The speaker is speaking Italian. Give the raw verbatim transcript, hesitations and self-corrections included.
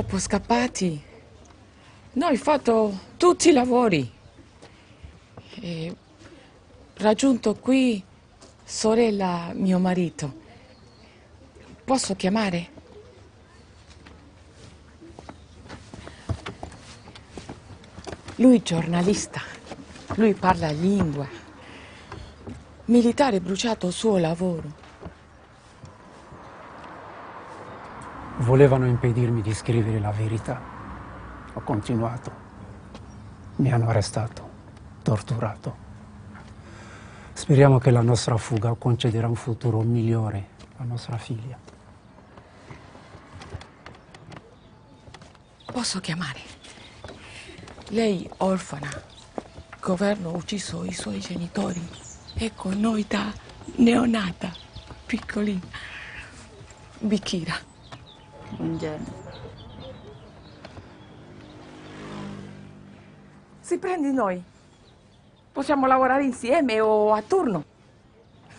dopo scappati, noi fatto tutti i lavori. E raggiunto qui sorella mio marito. Posso chiamare? Lui giornalista, lui parla lingua. Militare bruciato il suo lavoro. Volevano impedirmi di scrivere la verità. Ho continuato. Mi hanno arrestato, torturato. Speriamo che la nostra fuga concederà un futuro migliore a nostra figlia. Posso chiamare? Lei orfana. Il governo ha ucciso i suoi genitori. E con noi da neonata, piccolina. Bikira. Ingenua. Si prendi noi. Possiamo lavorare insieme o a turno.